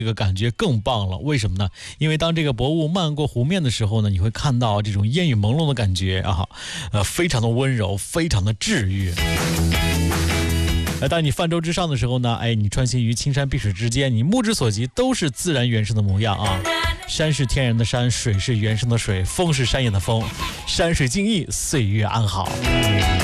这个感觉更棒了。为什么呢？因为当这个薄雾漫过湖面的时候呢，你会看到这种烟雨朦胧的感觉啊，非常的温柔，非常的治愈。当你泛舟之上的时候呢，你穿行于青山碧水之间，你目之所及都是自然原生的模样啊。山是天然的山，水是原生的水，风是山野的风，山水静谧，岁月安好。